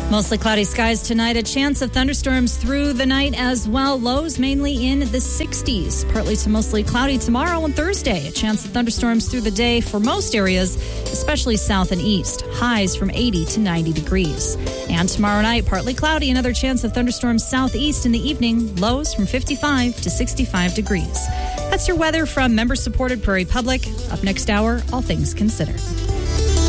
Mostly cloudy skies tonight. A chance of thunderstorms through the night as well. Lows mainly in the 60s. Partly to mostly cloudy tomorrow and Thursday. A chance of thunderstorms through the day for most areas, especially south and east. Highs from 80 to 90 degrees. And tomorrow night, partly cloudy. Another chance of thunderstorms southeast in the evening. Lows from 55 to 65 degrees. That's your weather from member-supported Prairie Public. Up next hour, all things considered.